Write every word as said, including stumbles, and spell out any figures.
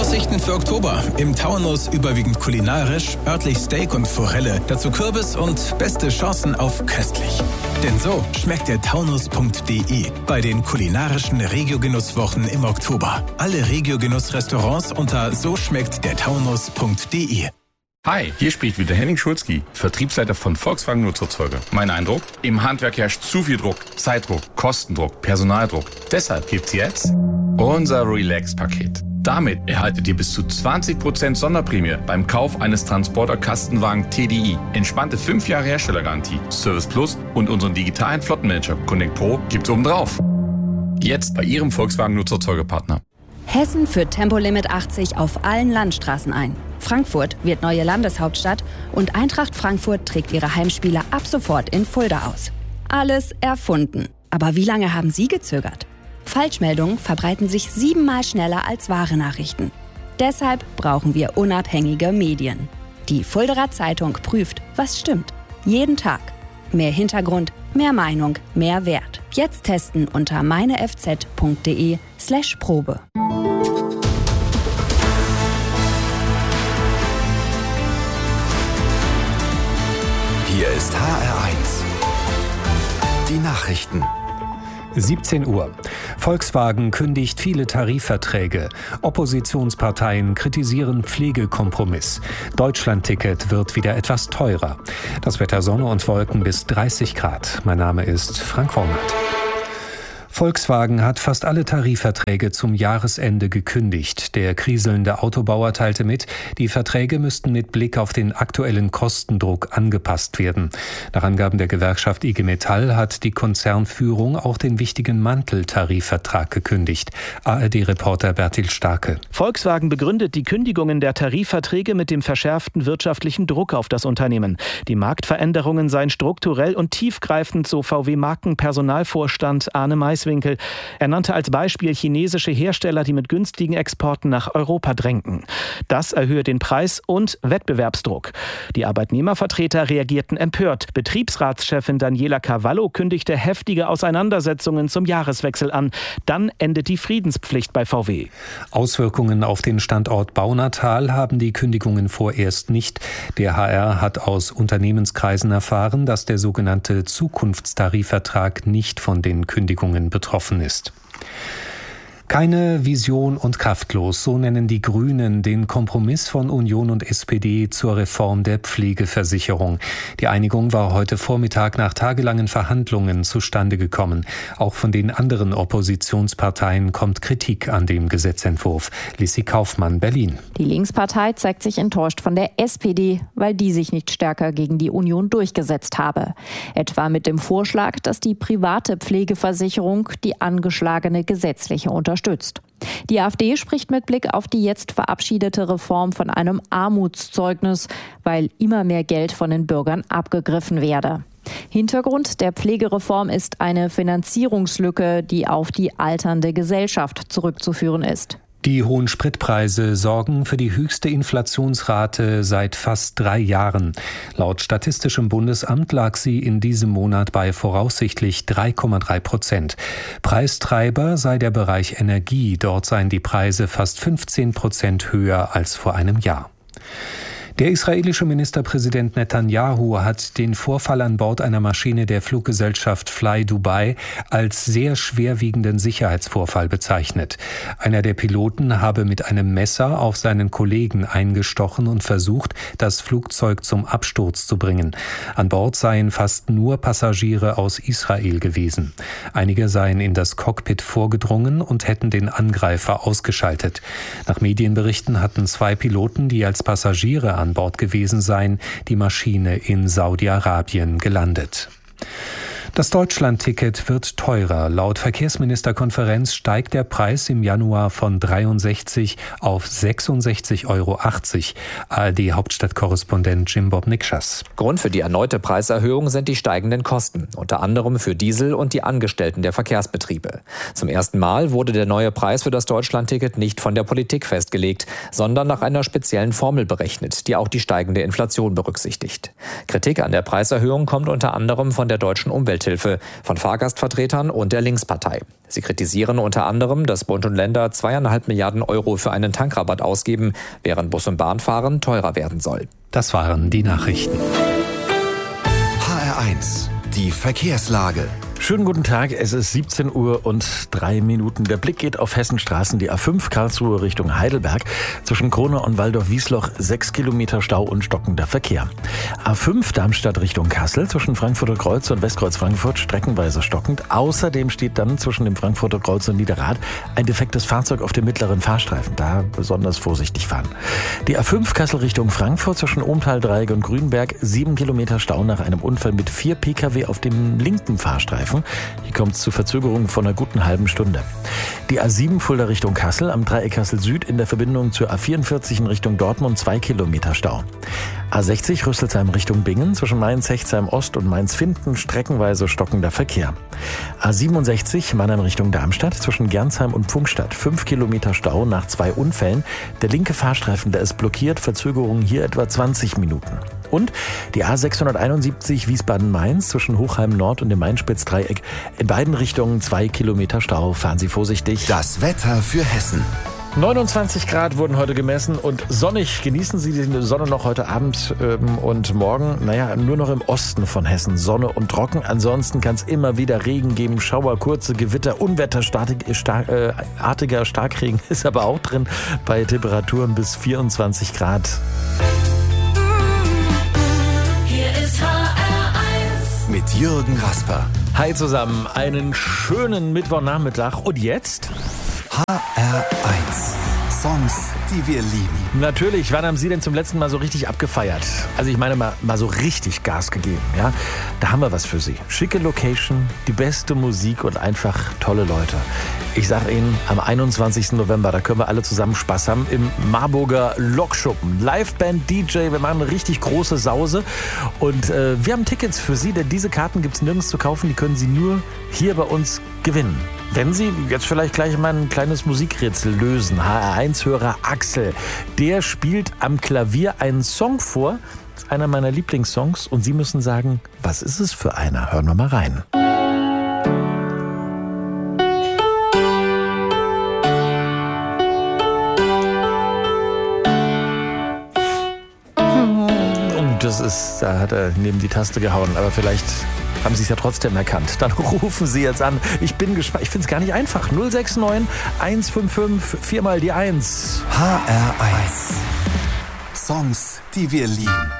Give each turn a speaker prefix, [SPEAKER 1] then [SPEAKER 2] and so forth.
[SPEAKER 1] Aussichten für Oktober. Im Taunus überwiegend kulinarisch, örtlich Steak und Forelle, dazu Kürbis und beste Chancen auf köstlich. Denn so schmeckt der Taunus punkt de bei den kulinarischen Regio-Genusswochen im Oktober. Alle Regio-Genuss-Restaurants unter so schmeckt der Taunus punkt de.
[SPEAKER 2] Hi, hier spricht wieder Henning Schulzki, Vertriebsleiter von Volkswagen Nutzerzeuger. Mein Eindruck? Im Handwerk herrscht zu viel Druck, Zeitdruck, Kostendruck, Personaldruck. Deshalb gibt's jetzt unser Relax-Paket. Damit erhaltet ihr bis zu zwanzig Prozent Sonderprämie beim Kauf eines Transporter-Kastenwagen T D I. Entspannte fünf Jahre Herstellergarantie, Service Plus und unseren digitalen Flottenmanager Connect Pro gibt's obendrauf. Jetzt bei Ihrem Volkswagen Nutzerzeugerpartner.
[SPEAKER 3] Hessen führt Tempolimit achtzig auf allen Landstraßen ein. Frankfurt wird neue Landeshauptstadt und Eintracht Frankfurt trägt ihre Heimspiele ab sofort in Fulda aus. Alles erfunden. Aber wie lange haben Sie gezögert? Falschmeldungen verbreiten sich siebenmal schneller als wahre Nachrichten. Deshalb brauchen wir unabhängige Medien. Die Fuldaer Zeitung prüft, was stimmt. Jeden Tag. Mehr Hintergrund, mehr Meinung, mehr Wert. Jetzt testen unter meinefz.de slash Probe.
[SPEAKER 4] Hier ist H R eins. Die Nachrichten.
[SPEAKER 5] siebzehn Uhr. Volkswagen kündigt viele Tarifverträge. Oppositionsparteien kritisieren Pflegekompromiss. Deutschlandticket wird wieder etwas teurer. Das Wetter Sonne und Wolken bis dreißig Grad. Mein Name ist Frank Wormert. Volkswagen hat fast alle Tarifverträge zum Jahresende gekündigt. Der kriselnde Autobauer teilte mit, die Verträge müssten mit Blick auf den aktuellen Kostendruck angepasst werden. Nach Angaben der Gewerkschaft I G Metall hat die Konzernführung auch den wichtigen Manteltarifvertrag gekündigt. A R D-Reporter Bertil Starke.
[SPEAKER 6] Volkswagen begründet die Kündigungen der Tarifverträge mit dem verschärften wirtschaftlichen Druck auf das Unternehmen. Die Marktveränderungen seien strukturell und tiefgreifend, so V W-Markenpersonalvorstand Arne Maiswinkel. Er nannte als Beispiel chinesische Hersteller, die mit günstigen Exporten nach Europa drängten. Das erhöhe den Preis und Wettbewerbsdruck. Die Arbeitnehmervertreter reagierten empört. Betriebsratschefin Daniela Cavallo kündigte heftige Auseinandersetzungen zum Jahreswechsel an. Dann endet die Friedenspflicht bei V W.
[SPEAKER 5] Auswirkungen auf den Standort Baunatal haben die Kündigungen vorerst nicht. Der H R hat aus Unternehmenskreisen erfahren, dass der sogenannte Zukunftstarifvertrag nicht von den Kündigungen betroffen ist. Keine Vision und kraftlos, so nennen die Grünen den Kompromiss von Union und S P D zur Reform der Pflegeversicherung. Die Einigung war heute Vormittag nach tagelangen Verhandlungen zustande gekommen. Auch von den anderen Oppositionsparteien kommt Kritik an dem Gesetzentwurf. Lissi Kaufmann, Berlin.
[SPEAKER 7] Die Linkspartei zeigt sich enttäuscht von der S P D, weil die sich nicht stärker gegen die Union durchgesetzt habe. Etwa mit dem Vorschlag, dass die private Pflegeversicherung die angeschlagene gesetzliche unterstützt. Die AfD spricht mit Blick auf die jetzt verabschiedete Reform von einem Armutszeugnis, weil immer mehr Geld von den Bürgern abgegriffen werde. Hintergrund der Pflegereform ist eine Finanzierungslücke, die auf die alternde Gesellschaft zurückzuführen ist.
[SPEAKER 5] Die hohen Spritpreise sorgen für die höchste Inflationsrate seit fast drei Jahren. Laut Statistischem Bundesamt lag sie in diesem Monat bei voraussichtlich drei Komma drei Prozent. Preistreiber sei der Bereich Energie. Dort seien die Preise fast fünfzehn Prozent höher als vor einem Jahr. Der israelische Ministerpräsident Netanyahu hat den Vorfall an Bord einer Maschine der Fluggesellschaft Fly Dubai als sehr schwerwiegenden Sicherheitsvorfall bezeichnet. Einer der Piloten habe mit einem Messer auf seinen Kollegen eingestochen und versucht, das Flugzeug zum Absturz zu bringen. An Bord seien fast nur Passagiere aus Israel gewesen. Einige seien in das Cockpit vorgedrungen und hätten den Angreifer ausgeschaltet. Nach Medienberichten hatten zwei Piloten, die als Passagiere an Bord gewesen seien, die Maschine in Saudi-Arabien gelandet. Das Deutschlandticket wird teurer. Laut Verkehrsministerkonferenz steigt der Preis im Januar von dreiundsechzig auf sechsundsechzig Euro achtzig. A R D-Hauptstadtkorrespondent Jim Bob Nikschas.
[SPEAKER 8] Grund für die erneute Preiserhöhung sind die steigenden Kosten, unter anderem für Diesel und die Angestellten der Verkehrsbetriebe. Zum ersten Mal wurde der neue Preis für das Deutschlandticket nicht von der Politik festgelegt, sondern nach einer speziellen Formel berechnet, die auch die steigende Inflation berücksichtigt. Kritik an der Preiserhöhung kommt unter anderem von der Deutschen Umwelt Umwelthilfe von Fahrgastvertretern und der Linkspartei. Sie kritisieren unter anderem, dass Bund und Länder zweieinhalb Milliarden Euro für einen Tankrabatt ausgeben, während Bus- und Bahnfahren teurer werden soll.
[SPEAKER 5] Das waren die Nachrichten.
[SPEAKER 4] H R eins, die Verkehrslage.
[SPEAKER 9] Schönen guten Tag, es ist siebzehn Uhr und drei Minuten. Der Blick geht auf Hessenstraßen, die A fünf Karlsruhe Richtung Heidelberg. Zwischen Krone und Waldorf-Wiesloch sechs Kilometer Stau und stockender Verkehr. A fünf Darmstadt Richtung Kassel, zwischen Frankfurter Kreuz und Westkreuz Frankfurt streckenweise stockend. Außerdem steht dann zwischen dem Frankfurter Kreuz und Niederrad ein defektes Fahrzeug auf dem mittleren Fahrstreifen. Da besonders vorsichtig fahren. Die A fünf Kassel Richtung Frankfurt, zwischen Ohmtal-Dreieck und Grünberg sieben Kilometer Stau nach einem Unfall mit vier Pkw auf dem linken Fahrstreifen. Hier kommt es zu Verzögerungen von einer guten halben Stunde. Die A sieben Fulda Richtung Kassel, am Dreieck Kassel Süd in der Verbindung zur A vierundvierzig in Richtung Dortmund zwei Kilometer Stau. A sechzig Rüsselsheim Richtung Bingen, zwischen Mainz-Hechtsheim Ost und Mainz-Finden streckenweise stockender Verkehr. A siebenundsechzig Mannheim Richtung Darmstadt, zwischen Gernsheim und Pfungstadt fünf Kilometer Stau nach zwei Unfällen. Der linke Fahrstreifen, der ist blockiert, Verzögerungen hier etwa zwanzig Minuten. Und die A sechshunderteinundsiebzig Wiesbaden-Mainz zwischen Hochheim Nord und dem Main-Spitz-Dreieck. In beiden Richtungen zwei Kilometer Stau. Fahren Sie vorsichtig.
[SPEAKER 4] Das Wetter für Hessen.
[SPEAKER 9] neunundzwanzig Grad wurden heute gemessen und sonnig. Genießen Sie die Sonne noch heute Abend ähm, und morgen. Naja, nur noch im Osten von Hessen Sonne und trocken. Ansonsten kann es immer wieder Regen geben, Schauer, kurze Gewitter, Unwetter, startig, star, äh, artiger Starkregen ist aber auch drin bei Temperaturen bis vierundzwanzig Grad.
[SPEAKER 4] Mit Jürgen Rasper.
[SPEAKER 9] Hi zusammen, einen schönen Mittwochnachmittag. Und jetzt?
[SPEAKER 4] H R eins. Songs, die wir lieben.
[SPEAKER 9] Natürlich, wann haben Sie denn zum letzten Mal so richtig abgefeiert? Also ich meine mal, mal so richtig Gas gegeben, ja? Da haben wir was für Sie. Schicke Location, die beste Musik und einfach tolle Leute. Ich sage Ihnen, am einundzwanzigsten November, da können wir alle zusammen Spaß haben im Marburger Lokschuppen. Liveband, D J, wir machen eine richtig große Sause. Und äh, wir haben Tickets für Sie, denn diese Karten gibt es nirgends zu kaufen. Die können Sie nur hier bei uns gewinnen. Wenn Sie jetzt vielleicht gleich mal ein kleines Musikrätsel lösen, H R eins-Hörer Axel, der spielt am Klavier einen Song vor, das ist einer meiner Lieblingssongs, und Sie müssen sagen, was ist es für einer? Hören wir mal rein. Und das ist, da hat er neben die Taste gehauen, aber vielleicht haben Sie es ja trotzdem erkannt. Dann rufen Sie jetzt an. Ich bin gespannt. Ich finde es gar nicht einfach. null sechs neun eins fünf fünf vier mal die eins.
[SPEAKER 4] H R eins. Songs, die wir lieben.